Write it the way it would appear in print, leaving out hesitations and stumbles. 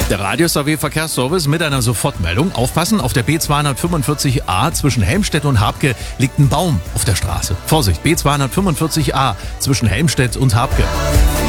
Der Radio-SAW-Verkehrsservice mit einer Sofortmeldung. Aufpassen, auf der B245a zwischen Helmstedt und Habke liegt ein Baum auf der Straße. Vorsicht, B245a zwischen Helmstedt und Habke.